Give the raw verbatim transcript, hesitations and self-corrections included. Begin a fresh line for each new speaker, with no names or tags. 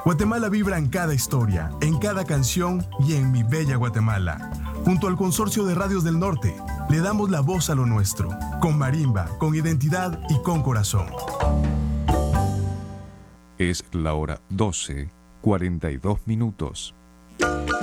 Guatemala vibra en cada historia, en cada canción y en Mi Bella Guatemala. Junto al Consorcio de Radios del Norte, le damos la voz a lo nuestro, con marimba, con identidad y con corazón.
Es la hora doce, cuarenta y dos minutos.